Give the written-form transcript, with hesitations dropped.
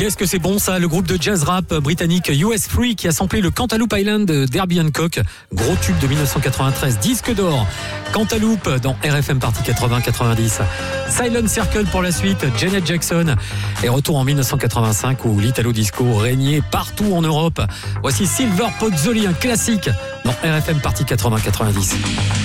Qu'est-ce que c'est bon ça, le groupe de jazz rap britannique US3 qui a samplé le Cantaloupe Island d'Herbie Hancock, gros tube de 1993, disque d'or. Cantaloupe dans RFM Party 80-90. Silent Circle pour la suite, Janet Jackson. Et retour en 1985 où l'Italo Disco régnait partout en Europe. Voici Silver Pozzoli, un classique dans RFM Party 80-90.